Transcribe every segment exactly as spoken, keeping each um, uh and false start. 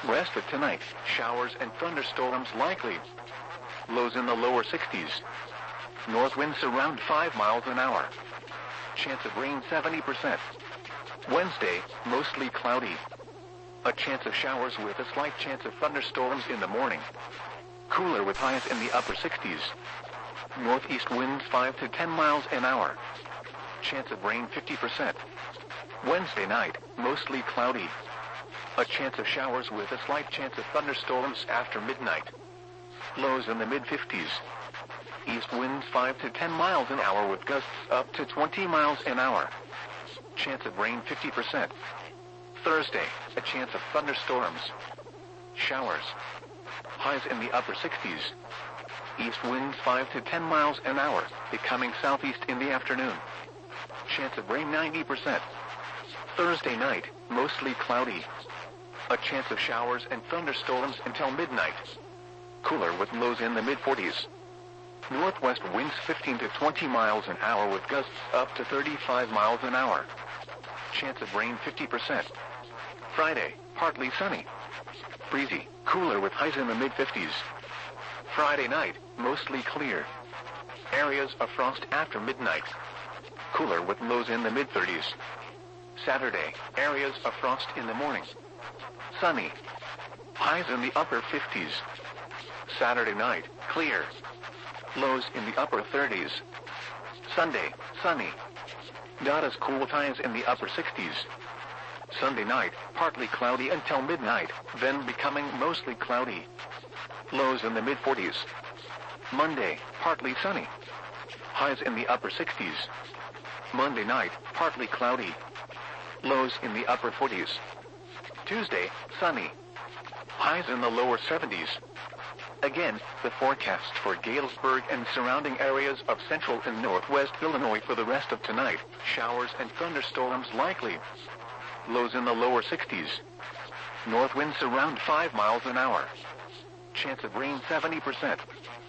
Rest of tonight, showers and thunderstorms likely. Lows in the lower sixties. North winds around five miles an hour. Chance of rain seventy percent. Wednesday, mostly cloudy. A chance of showers with a slight chance of thunderstorms in the morning. Cooler with highs in the upper sixties. Northeast winds five to ten miles an hour. Chance of rain fifty percent. Wednesday night, mostly cloudy. A chance of showers with a slight chance of thunderstorms after midnight. Lows in the mid fifties. East winds five to ten miles an hour with gusts up to twenty miles an hour. Chance of rain fifty percent. Thursday, a chance of thunderstorms. Showers. Highs in the upper sixties. East winds five to ten miles an hour, becoming southeast in the afternoon. Chance of rain ninety percent. Thursday night, mostly cloudy. A chance of showers and thunderstorms until midnight. Cooler with lows in the mid forties. Northwest winds fifteen to twenty miles an hour with gusts up to thirty-five miles an hour. Chance of rain fifty percent. Friday, partly sunny. Breezy, cooler with highs in the mid fifties. Friday night, mostly clear. Areas of frost after midnight. Cooler with lows in the mid thirties. Saturday, areas of frost in the morning. Sunny. Highs in the upper fifties. Saturday night, clear. Lows in the upper thirties. Sunday, sunny. Not as cool with highs in the upper sixties. Sunday night, partly cloudy until midnight, then becoming mostly cloudy. Lows in the mid forties. Monday, partly sunny. Highs in the upper sixties. Monday night, partly cloudy. Lows in the upper forties. Tuesday, sunny. Highs in the lower seventies. Again, the forecast for Galesburg and surrounding areas of central and northwest Illinois for the rest of tonight. Showers and thunderstorms likely. Lows in the lower sixties. North winds around five miles an hour. Chance of rain seventy percent.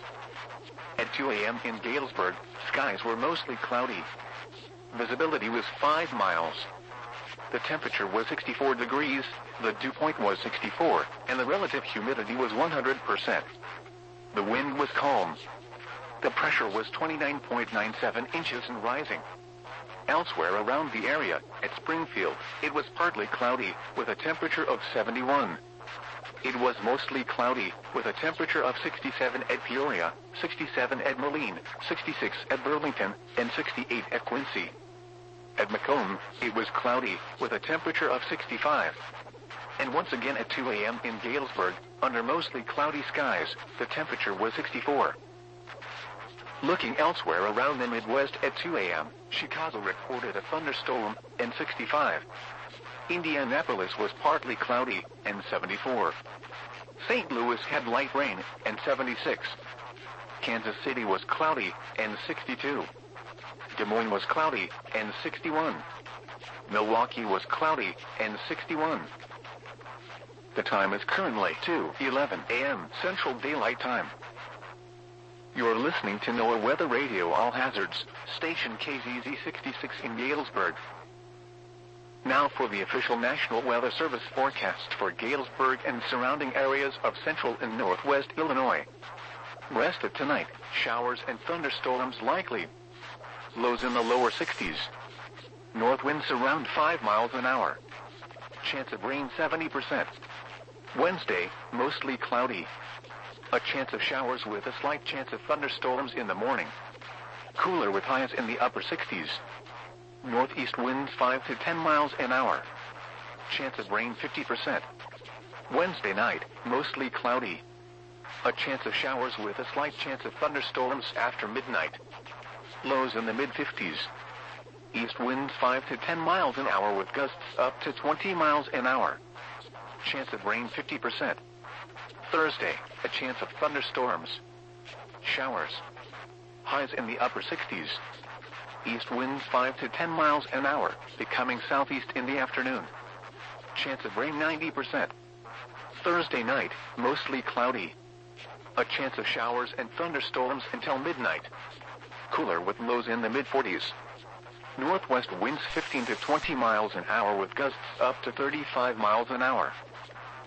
At two a.m. in Galesburg, skies were mostly cloudy. Visibility was five miles. The temperature was sixty-four degrees, the dew point was sixty-four, and the relative humidity was one hundred percent. The wind was calm. The pressure was twenty-nine point nine seven inches and rising. Elsewhere around the area, at Springfield, it was partly cloudy, with a temperature of seventy-one. It was mostly cloudy, with a temperature of sixty-seven at Peoria, sixty-seven at Moline, sixty-six at Burlington, and sixty-eight at Quincy. At Macomb, it was cloudy, with a temperature of sixty-five. And once again at two a.m. in Galesburg, under mostly cloudy skies, the temperature was sixty-four. Looking elsewhere around the Midwest at two a.m., Chicago recorded a thunderstorm, and sixty-five. Indianapolis was partly cloudy, and seventy-four. Saint Louis had light rain, and seventy-six. Kansas City was cloudy, and sixty-two. Des Moines was cloudy, and sixty-one. Milwaukee was cloudy, and sixty-one. The time is currently two eleven a.m. Central Daylight Time. You're listening to NOAA Weather Radio All Hazards, station K Z Z sixty-six in Galesburg. Now for the official National Weather Service forecast for Galesburg and surrounding areas of central and northwest Illinois. Rest of tonight, showers and thunderstorms likely. Lows in the lower sixties. North winds around five miles an hour. Chance of rain seventy percent. Wednesday, mostly cloudy. A chance of showers with a slight chance of thunderstorms in the morning. Cooler with highs in the upper sixties. Northeast winds five to ten miles an hour. Chance of rain fifty percent. Wednesday night, mostly cloudy. A chance of showers with a slight chance of thunderstorms after midnight. Lows in the mid fifties. East winds five to ten miles an hour with gusts up to twenty miles an hour. Chance of rain fifty percent. Thursday, a chance of thunderstorms. Showers. Highs in the upper sixties. East winds five to ten miles an hour, becoming southeast in the afternoon. Chance of rain ninety percent. Thursday night, mostly cloudy. A chance of showers and thunderstorms until midnight. Cooler with lows in the mid forties. Northwest winds fifteen to twenty miles an hour with gusts up to thirty-five miles an hour. Chance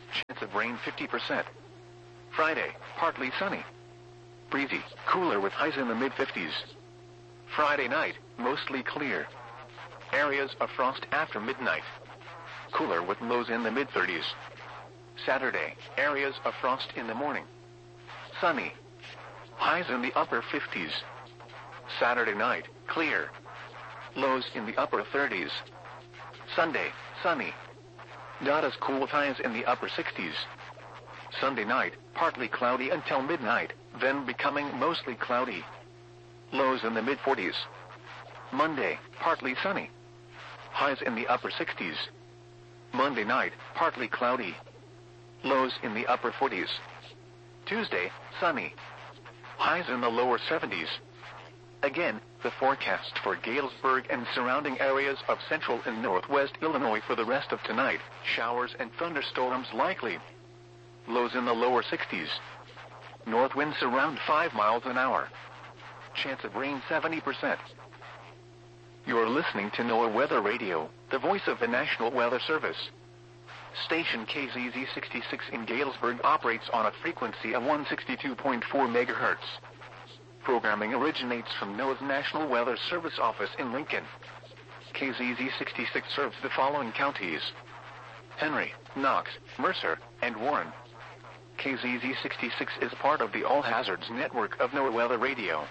Chance of rain fifty percent. Friday, partly sunny. Breezy, cooler with highs in the mid fifties. Friday night, mostly clear. Areas of frost after midnight. Cooler with lows in the mid thirties. Saturday, areas of frost in the morning. Sunny. Highs in the upper fifties. Saturday night, clear. Lows in the upper thirties. Sunday, sunny. Not as cool with highs in the upper sixties. Sunday night, partly cloudy until midnight, then becoming mostly cloudy. Lows in the mid forties. Monday, partly sunny. Highs in the upper sixties. Monday night, partly cloudy. Lows in the upper forties. Tuesday, sunny. Highs in the lower seventies. Again, the forecast for Galesburg and surrounding areas of central and northwest Illinois for the rest of tonight: showers and thunderstorms likely. Lows in the lower sixties. North winds around five miles an hour. Chance of rain seventy percent. You're listening to NOAA Weather Radio, the voice of the National Weather Service. Station K Z Z sixty-six in Galesburg operates on a frequency of one sixty-two point four megahertz. Programming originates from NOAA's National Weather Service office in Lincoln. K Z Z sixty-six serves the following counties: Henry, Knox, Mercer, and Warren. K Z Z sixty-six is part of the All Hazards network of NOAA Weather Radio.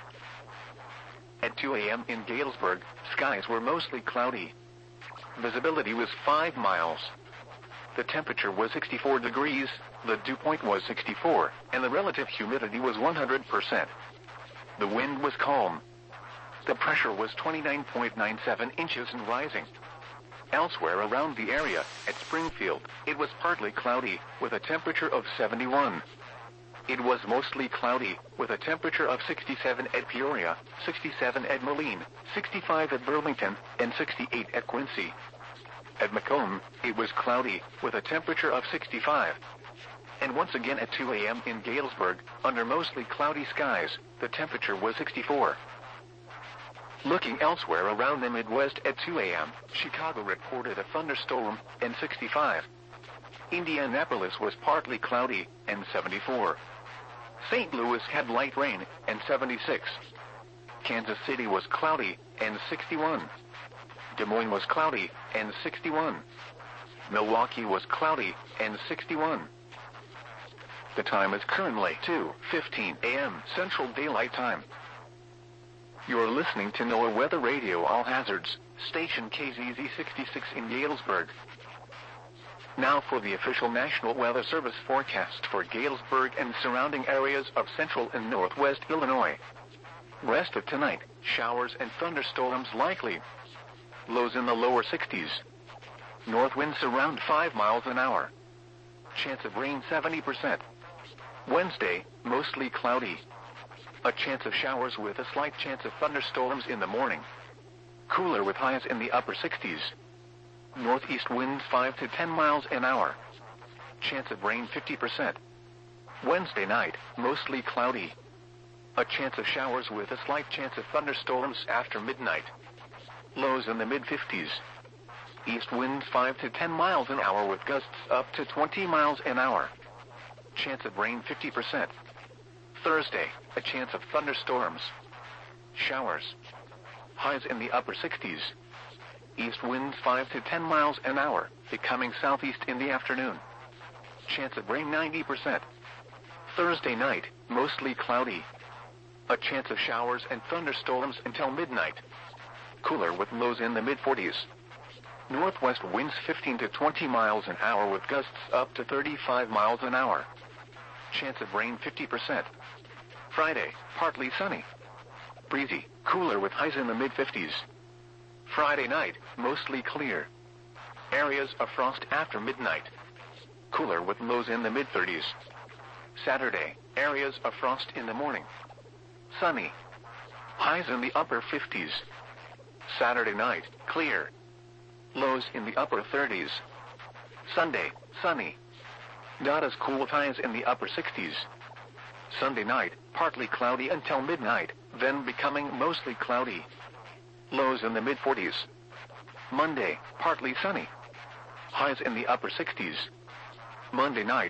At two a m in Galesburg, skies were mostly cloudy. Visibility was five miles. The temperature was sixty-four degrees, the dew point was sixty-four, and the relative humidity was one hundred percent. The wind was calm. The pressure was twenty-nine point nine seven inches and rising. Elsewhere around the area, at Springfield, it was partly cloudy, with a temperature of seventy-one. It was mostly cloudy, with a temperature of sixty-seven at Peoria, sixty-seven at Moline, sixty-five at Burlington, and sixty-eight at Quincy. At Macomb, it was cloudy, with a temperature of sixty-five. And once again at two a m in Galesburg, under mostly cloudy skies, the temperature was sixty-four. Looking elsewhere around the Midwest at two a m, Chicago reported a thunderstorm, and sixty-five. Indianapolis was partly cloudy, and seventy-four. Saint Louis had light rain, and seventy-six. Kansas City was cloudy, and sixty-one. Des Moines was cloudy, and sixty-one. Milwaukee was cloudy, and sixty-one. The time is currently two fifteen a m Central Daylight Time. You're listening to NOAA Weather Radio All Hazards, station K Z Z sixty-six in Galesburg. Now for the official National Weather Service forecast for Galesburg and surrounding areas of central and northwest Illinois. Rest of tonight, showers and thunderstorms likely. Lows in the lower sixties. North winds around five miles an hour. Chance of rain seventy percent. Wednesday, mostly cloudy. A chance of showers with a slight chance of thunderstorms in the morning. Cooler with highs in the upper sixties. Northeast winds five to ten miles an hour. Chance of rain fifty percent. Wednesday night, mostly cloudy. A chance of showers with a slight chance of thunderstorms after midnight. Lows in the mid fifties. East winds five to ten miles an hour with gusts up to twenty miles an hour. Chance of rain fifty percent. Thursday, a chance of thunderstorms. Showers. Highs in the upper sixties. East winds five to ten miles an hour, becoming southeast in the afternoon. Chance of rain ninety percent. Thursday night, mostly cloudy. A chance of showers and thunderstorms until midnight. Cooler with lows in the mid forties. Northwest winds fifteen to twenty miles an hour with gusts up to thirty-five miles an hour. Chance of rain fifty percent. Friday, partly sunny. Breezy, cooler with highs in the mid fifties. Friday night, mostly clear. Areas of frost after midnight. Cooler with lows in the mid thirties. Saturday, areas of frost in the morning. Sunny. Highs in the upper fifties. Saturday night, clear. Lows in the upper thirties. Sunday, sunny. Not as cool with highs in the upper sixties. Sunday night, partly cloudy until midnight, then becoming mostly cloudy. Lows in the mid forties. Monday, partly sunny. Highs in the upper sixties. Monday night,